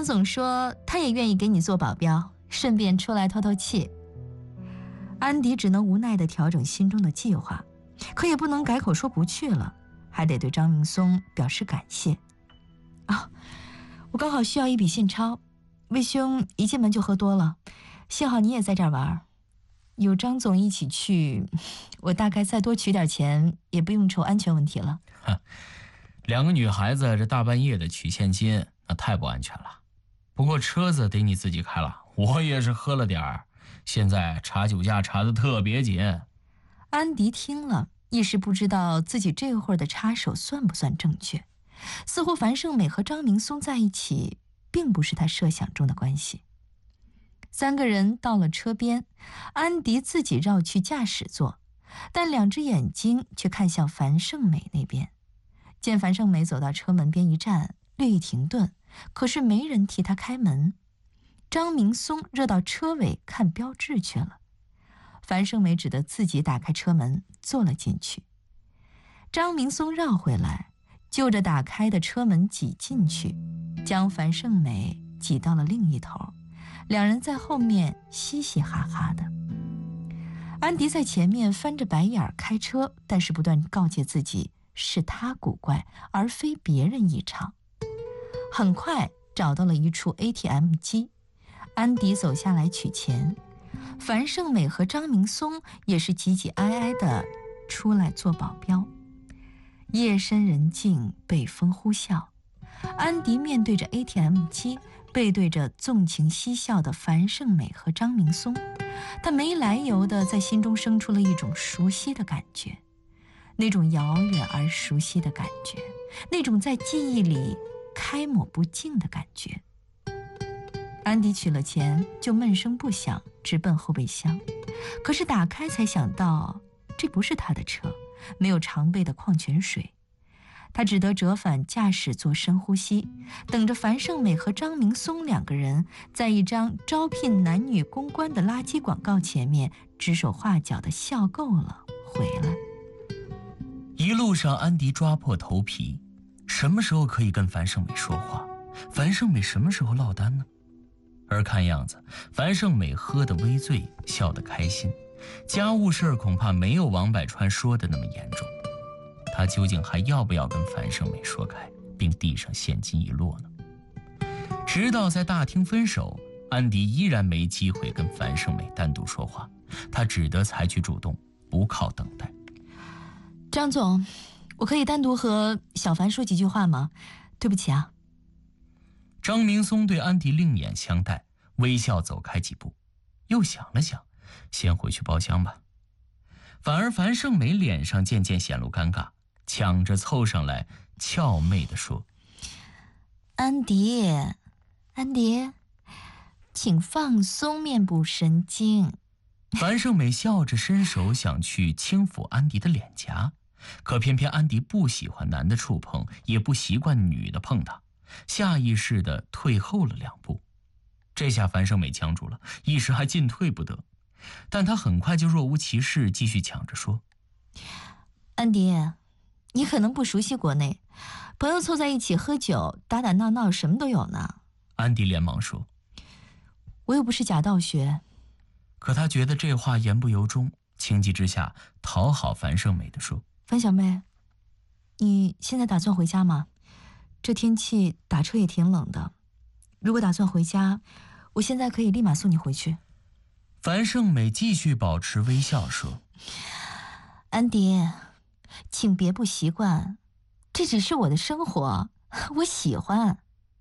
张总说他也愿意给你做保镖，顺便出来透透气。安迪只能无奈地调整心中的计划，可也不能改口说不去了，还得对张明松表示感谢。我刚好需要一笔现钞，魏兄一进门就喝多了，幸好你也在这儿玩，有张总一起去，我大概再多取点钱也不用愁安全问题了。 两个女孩子这大半夜的取现金，那太不安全了。不过车子得你自己开了，我也是喝了点儿，现在查酒驾查得特别紧。 安迪听了，一时不知道自己这会儿的插手算不算正确。似乎樊胜美和张明松在一起，并不是他设想中的关系。三个人到了车边，安迪自己绕去驾驶座，但两只眼睛却看向樊胜美那边。见樊胜美走到车门边一站，略一停顿，可是没人替他开门。张明松热到车尾看标志去了，樊胜美只得自己打开车门坐了进去。张明松绕回来，就着打开的车门挤进去，将樊胜美挤到了另一头，两人在后面嘻嘻哈哈的。安迪在前面翻着白眼开车，但是不断告诫自己是他古怪，而非别人异常。很快找到了一处 ATM 机，安迪走下来取钱，樊胜美和张明松也是挤挤挨挨的出来做保镖。夜深人静，北风呼啸，安迪面对着 ATM 机，背对着纵情嬉笑的樊胜美和张明松，他没来由的在心中生出了一种熟悉的感觉，那种遥远而熟悉的感觉，那种在记忆里开抹不尽的感觉。安迪取了钱就闷声不响，直奔后备箱，可是打开才想到这不是他的车，没有常备的矿泉水。他只得折返驾驶座深呼吸，等着樊胜美和张明松两个人在一张招聘男女公关的垃圾广告前面指手画脚的笑够了回来。 一路上安迪抓破头皮，什么时候可以跟樊胜美说话，樊胜美什么时候落单呢？而看样子樊胜美喝得微醉，笑得开心，家务事恐怕没有王百川说的那么严重。他究竟还要不要跟樊胜美说开，并递上现金一摞呢？直到在大厅分手，安迪依然没机会跟樊胜美单独说话，他只得采取主动，不靠等待。 张总，我可以单独和小樊说几句话吗？对不起啊。 张明松对安迪另眼相待，微笑走开几步，又想了想，先回去包厢吧。反而樊胜美脸上渐渐显露尴尬，抢着凑上来，俏媚地说： 安迪，请放松面部神经。 樊胜美笑着伸手想去轻抚安迪的脸颊，可偏偏安迪不喜欢男的触碰，也不习惯女的碰他，下意识地退后了2步。这下樊胜美僵住了，一时还进退不得，但他很快就若无其事继续抢着说： 安迪，你可能不熟悉国内，朋友凑在一起喝酒打打闹闹什么都有呢。 安迪连忙说： 我又不是假道学。 可他觉得这话言不由衷，情急之下讨好樊胜美地说： 樊小妹，你现在打算回家吗？这天气打车也挺冷的，如果打算回家，我现在可以立马送你回去。 樊胜美继续保持微笑说： 安迪，请别不习惯，这只是我的生活，我喜欢。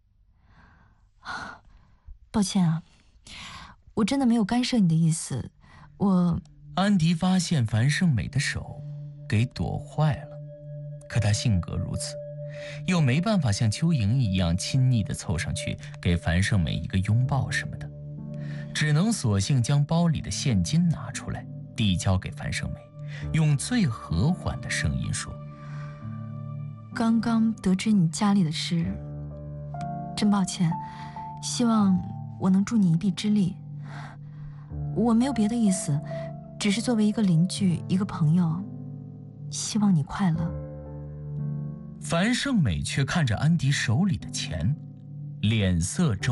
抱歉啊，我真的没有干涉你的意思， 安迪发现樊胜美的手给躲坏了，可他性格如此，又没办法像邱莹一样亲昵地凑上去给樊胜美一个拥抱什么的，只能索性将包里的现金拿出来递交给樊胜美，用最和缓的声音说： 刚刚得知你家里的事，真抱歉，希望我能助你一臂之力。我没有别的意思，只是作为一个邻居，一个朋友，希望你快乐。 樊胜美却看着安迪手里的钱，脸色皱。